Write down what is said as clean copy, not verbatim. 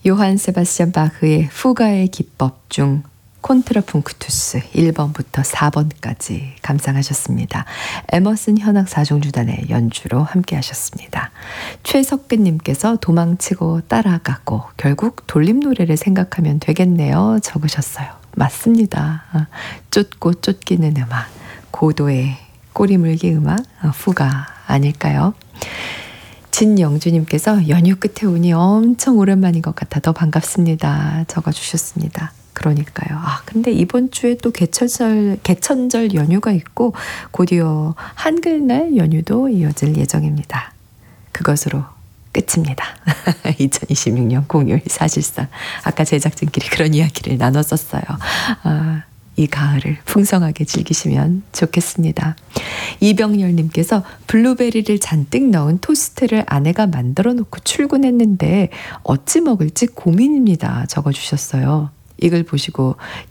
요한 세바스찬 바흐의 후가의 기법 중 콘트라풍크투스 1번부터 4번까지 감상하셨습니다. 에머슨 현악 사중주단의 연주로 함께 하셨습니다. 최석근님께서 도망치고 따라가고 결국 돌림노래를 생각하면 되겠네요. 적으셨어요. 맞습니다. 쫓고 쫓기는 음악, 고도의 꼬리물기 음악, 후가 아닐까요? 진영주님께서 연휴 끝에 오니 엄청 오랜만인 것 같아 더 반갑습니다. 적어주셨습니다. 그러니까요. 근데 이번 주에 또 개천절 연휴가 있고 곧이어 한글날 연휴도 이어질 예정입니다. 그것으로 끝입니다. 2026년 공휴일 사실상 아까 제작진끼리 그런 이야기를 나눴었어요. 이 가을을 풍성하게 즐기시면 좋겠습니다. 이병열님께서 블루베리를 잔뜩 넣은 토스트를 아내가 만들어 놓고 출근했는데 어찌 먹을지 고민입니다. 적어주셨어요. 이걸 보시고